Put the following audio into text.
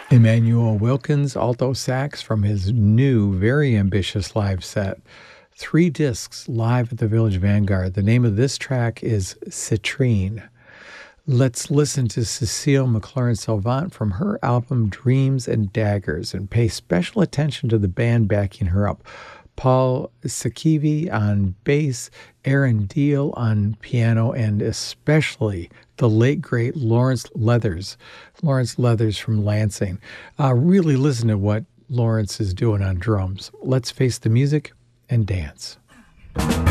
Emmanuel Wilkins, alto sax from his new, very ambitious live set. 3 discs live at the Village Vanguard. The name of this track is Citrine. Let's listen to Cecile McLaurin-Salvant from her album Dreams and Daggers and pay special attention to the band backing her up. Paul Sakivi on bass, Aaron Deal on piano, and especially the late, great Lawrence Leathers from Lansing. Really listen to what Lawrence is doing on drums. Let's face the music and dance.